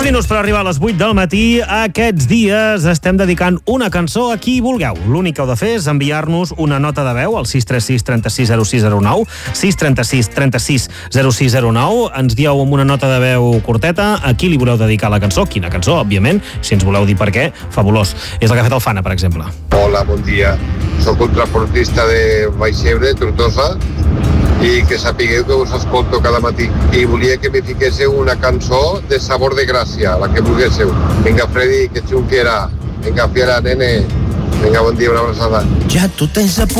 12 minuts per arribar a les 8 del matí. Aquests dies estem dedicant una cançó a qui vulgueu. L'únic que heu de fer és enviar-nos una nota de veu al 636 36 0609, 636 36 0609. Ens dieu amb una nota de veu curteta a qui li voleu dedicar la cançó, quina cançó, òbviament. Si ens voleu dir per què, fabulós. És el que ha fet el Fana, per exemple. Hola, bon dia. Soc un transportista de Baixebre, Tortosa, i que sapigueu que us escolto cada matí. I volia que me fiquéssiu una cançó de Sabor de Gràcia, la que volguéssiu. Vinga, Freddy, que xunquera. Vinga, fiera, nene. Vinga, bon dia, una abraçada. Ja tu tens a